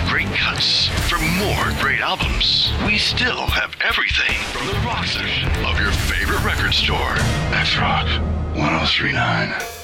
great cuts, for more great albums, we still have everything from the rock section of your favorite record store. That's Rock 1039.